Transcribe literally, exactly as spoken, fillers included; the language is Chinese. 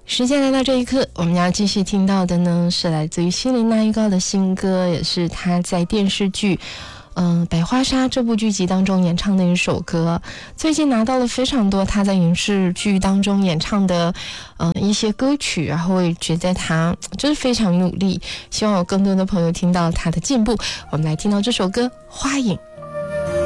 时间来到这一刻，我们要继续听到的呢是来自于希林娜依高的新歌，也是她在电视剧嗯，《百花杀》这部剧集当中演唱的一首歌，最近拿到了非常多她在影视剧当中演唱的嗯一些歌曲，然后我也觉得她就是非常努力，希望有更多的朋友听到她的进步。我们来听到这首歌《花影》。